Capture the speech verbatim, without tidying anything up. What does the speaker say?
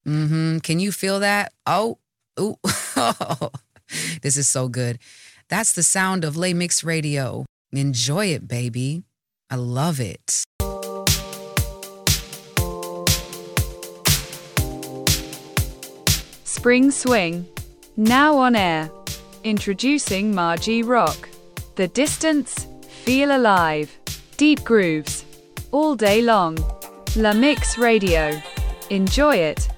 Mm-hmm. Can you feel that? Oh, ooh. This is so good. That's the sound of Les Mix Radio. Enjoy it, baby. I love it. Spring Swing. Now on air. Introducing Margie Rock. The Distance. Feel alive. Deep grooves. All day long. La Mix Radio. Enjoy it.